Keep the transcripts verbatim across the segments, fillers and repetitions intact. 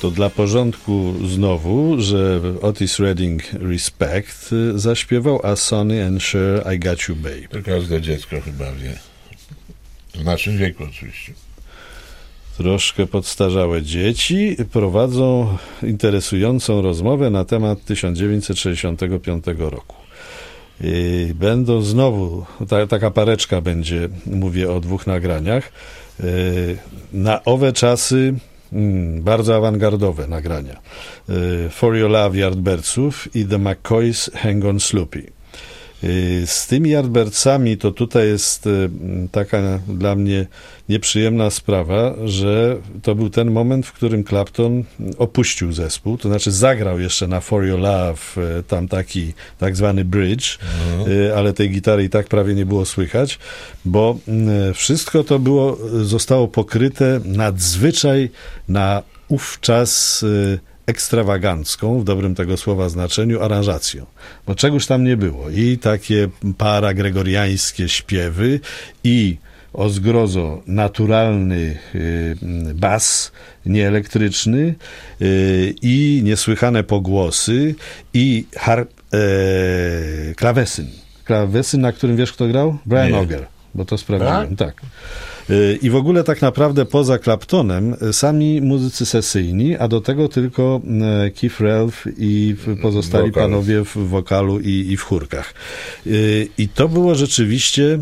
To dla porządku znowu, że Otis Redding Respect zaśpiewał, a Sonny and Cher I Got You Babe. To każde dziecko chyba wie. W naszym wieku oczywiście. Troszkę podstarzałe dzieci prowadzą interesującą rozmowę na temat tysiąc dziewięćset sześćdziesiątego piątego roku. I będą znowu, ta, taka pareczka będzie, mówię o dwóch nagraniach, na owe czasy mm, bardzo awangardowe nagrania. For Your Love Yardbirdsów i The McCoys Hang on Sloopy. Z tymi Yardbirdsami to tutaj jest taka dla mnie nieprzyjemna sprawa, że to był ten moment, w którym Clapton opuścił zespół, to znaczy zagrał jeszcze na For Your Love tam taki tak zwany bridge, mhm. ale tej gitary i tak prawie nie było słychać, bo wszystko to było, zostało pokryte nadzwyczaj na ówczas ekstrawagancką, w dobrym tego słowa znaczeniu, aranżacją. Bo czegoś tam nie było. I takie paragregoriańskie śpiewy, i o zgrozo naturalny y, bas nieelektryczny, y, i niesłychane pogłosy, i har- e, klawesyn. Klawesyn, na którym wiesz, kto grał? Brian Nie. Auger, bo to sprawdziłem. Tak. tak. I w ogóle tak naprawdę poza Claptonem sami muzycy sesyjni, a do tego tylko Keith Relf i pozostali Wokal. panowie w wokalu i, i w chórkach. I to było rzeczywiście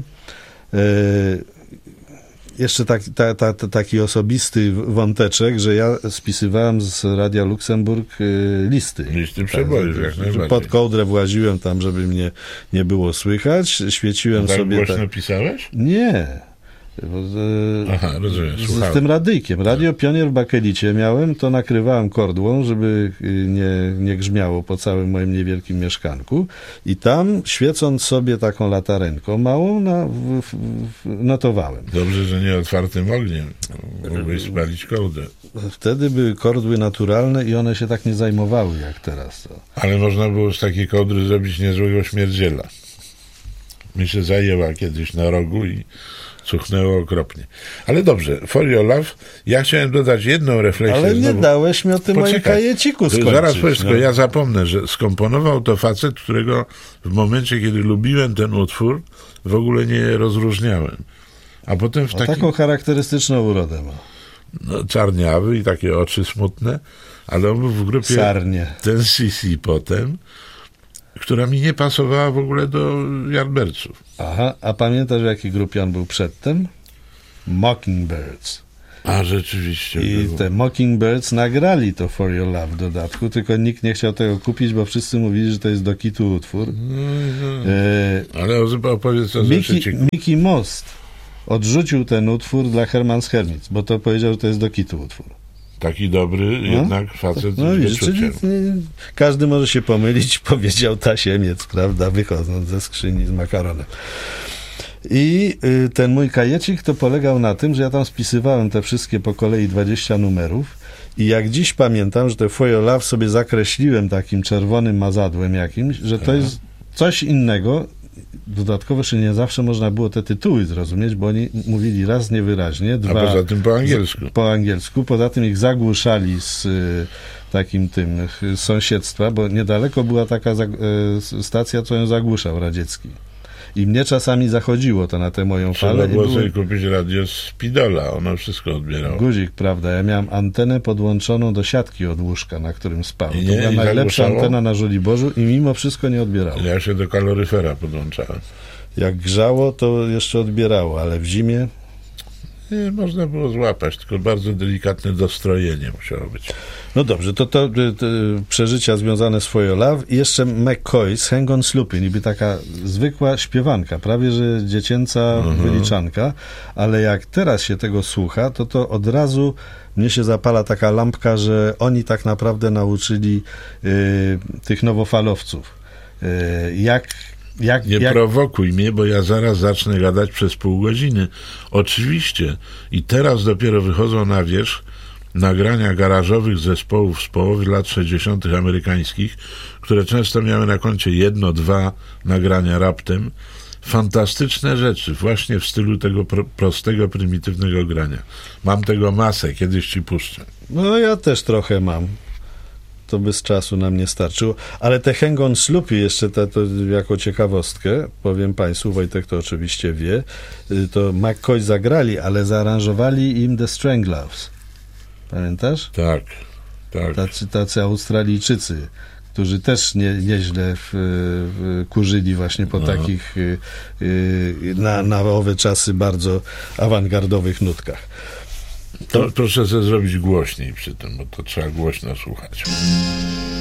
jeszcze tak, ta, ta, ta, taki osobisty wąteczek, że ja spisywałem z Radia Luksemburg listy. Listy przebojów, jak najbardziej. Pod kołdrę właziłem tam, żeby mnie nie było słychać. Świeciłem tak sobie... głośno tak... pisałeś? Nie. Z, Aha, rozumiem. z, z tym radyjkiem. Radio Pionier w Bakelicie miałem, to nakrywałem kordłą, żeby nie, nie grzmiało po całym moim niewielkim mieszkanku, i tam, świecąc sobie taką latarenką małą, na, w, w, notowałem. Dobrze, że nie otwartym ogniem. Mógłbyś spalić kołdę. Wtedy były kordły naturalne i one się tak nie zajmowały jak teraz. To. Ale można było z takiej kołdry zrobić niezłego śmierdziela. Mi się zajęła kiedyś na rogu i cuchnęło okropnie. Ale dobrze, For Your Love, ja chciałem dodać jedną refleksję. Ale nie znowu. dałeś mi o tym moim kajeciku skończyć. Zaraz powiedz, no. ja zapomnę, że skomponował to facet, którego w momencie, kiedy lubiłem ten utwór, w ogóle nie rozróżniałem. A potem w o takim... taką charakterystyczną urodę ma. No, czarniawy i takie oczy smutne, ale on był w grupie Sarnie. ten C C potem, która mi nie pasowała w ogóle do Yardbirdsów. Aha, a pamiętasz, w jakiej grupie on był przedtem? Mockingbirds. A rzeczywiście. I było. te Mockingbirds nagrali to For Your Love w dodatku, tylko nikt nie chciał tego kupić, bo wszyscy mówili, że to jest do kitu utwór. No, no. E, Ale opowiedz, co Mickey, zawsze Mickey Most odrzucił ten utwór dla Herman's Hermits, bo to powiedział, że to jest do kitu utwór. Taki dobry no? jednak facet no, z widzisz, czyli nie, każdy może się pomylić, powiedział tasiemiec, prawda, wychodząc ze skrzyni z makaronem. I y, ten mój kajecik to polegał na tym, że ja tam spisywałem te wszystkie po kolei dwadzieścia numerów, i jak dziś pamiętam, że te For Your Love sobie zakreśliłem takim czerwonym mazadłem jakimś, że to jest coś innego. Dodatkowo, że nie zawsze można było te tytuły zrozumieć, bo oni mówili raz niewyraźnie, dwa... A poza tym po angielsku. Z, po angielsku. Poza tym ich zagłuszali z y, takim tym y, sąsiedztwa, bo niedaleko była taka y, stacja, co ją zagłuszał, radziecki. I mnie czasami zachodziło to na tę moją Trzeba falę. było i sobie kupić radio z Pidola, ono wszystko odbierało. Guzik, prawda, ja miałem antenę podłączoną do siatki od łóżka, na którym spałem. I to nie, była i najlepsza zagłuszało? antena na Żoliborzu i mimo wszystko nie odbierało. Ja się do kaloryfera podłączałem. Jak grzało, to jeszcze odbierało, ale w zimie... Nie, można było złapać, tylko bardzo delikatne dostrojenie musiało być. No dobrze, to, to, to przeżycia związane z For Your Love i jeszcze McCoys Hang on Sloopy, niby taka zwykła śpiewanka, prawie że dziecięca mhm. wyliczanka, ale jak teraz się tego słucha, to to od razu mnie się zapala taka lampka, że oni tak naprawdę nauczyli y, tych nowofalowców. Y, jak Jak, nie jak... prowokuj mnie, bo ja zaraz zacznę gadać przez pół godziny. Oczywiście. I teraz dopiero wychodzą na wierzch nagrania garażowych zespołów z połowy lat sześćdziesiątych amerykańskich, które często miały na koncie jedno, dwa nagrania raptem. Fantastyczne rzeczy, właśnie w stylu tego pro, prostego, prymitywnego grania. Mam tego masę, kiedyś ci puszczę. No ja też trochę mam. To bez czasu nam nie starczyło. Ale te Hang on Sloopy jeszcze to, to jako ciekawostkę, powiem Państwu, Wojtek to oczywiście wie, to McCoy zagrali, ale zaaranżowali im The Stranglers. Pamiętasz? Tak, tak. Tacy, tacy Australijczycy, którzy też nie, nieźle w, w, kurzyli właśnie po no. takich y, y, na, na owe czasy bardzo awangardowych nutkach. To proszę sobie zrobić głośniej przy tym, bo to trzeba głośno słuchać.